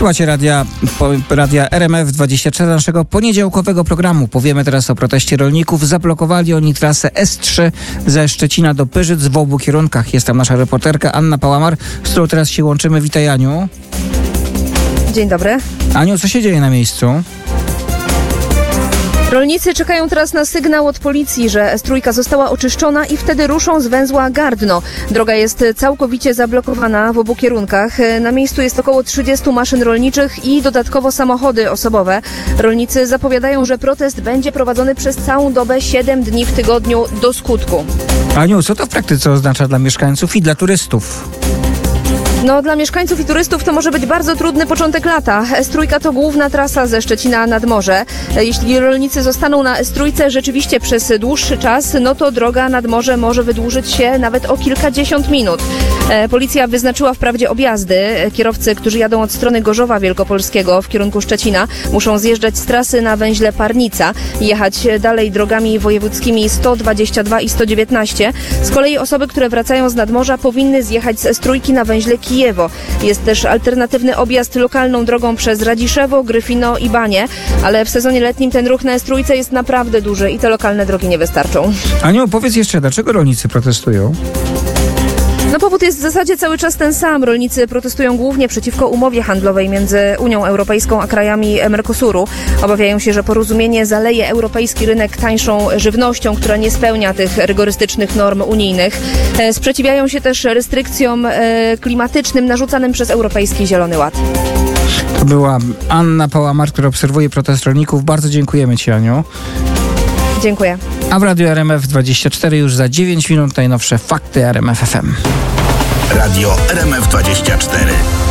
Słuchajcie radia RMF24, naszego poniedziałkowego programu. Powiemy teraz o proteście rolników. Zablokowali oni trasę S3 ze Szczecina do Pyrzyc w obu kierunkach. Jest tam nasza reporterka Anna Pałamar, z którą teraz się łączymy. Witaj, Aniu. Dzień dobry. Aniu, co się dzieje na miejscu? Rolnicy czekają teraz na sygnał od policji, że S3 została oczyszczona i wtedy ruszą z węzła Gardno. Droga jest całkowicie zablokowana w obu kierunkach. Na miejscu jest około 30 maszyn rolniczych i dodatkowo samochody osobowe. Rolnicy zapowiadają, że protest będzie prowadzony przez całą dobę, 7 dni w tygodniu do skutku. Aniu, co to w praktyce oznacza dla mieszkańców i dla turystów? Dla mieszkańców i turystów to może być bardzo trudny początek lata. S3 to główna trasa ze Szczecina nad morze. Jeśli rolnicy zostaną na S3 rzeczywiście przez dłuższy czas, to droga nad morze może wydłużyć się nawet o kilkadziesiąt minut. Policja wyznaczyła wprawdzie objazdy. Kierowcy, którzy jadą od strony Gorzowa Wielkopolskiego w kierunku Szczecina, muszą zjeżdżać z trasy na węźle Parnica i jechać dalej drogami wojewódzkimi 122 i 119. Z kolei osoby, które wracają z nadmorza, powinny zjechać z S3 na węźle Kijewo. Jest też alternatywny objazd lokalną drogą przez Radziszewo, Gryfino i Banie, ale w sezonie letnim ten ruch na S3 jest naprawdę duży i te lokalne drogi nie wystarczą. Aniu, powiedz jeszcze, dlaczego rolnicy protestują? Powód jest w zasadzie cały czas ten sam. Rolnicy protestują głównie przeciwko umowie handlowej między Unią Europejską a krajami Mercosuru. Obawiają się, że porozumienie zaleje europejski rynek tańszą żywnością, która nie spełnia tych rygorystycznych norm unijnych. Sprzeciwiają się też restrykcjom klimatycznym narzucanym przez Europejski Zielony Ład. To była Anna Pałamar, która obserwuje protest rolników. Bardzo dziękujemy Ci, Aniu. Dziękuję. A w Radiu RMF24 już za 9 minut najnowsze fakty RMF FM. Radio RMF24.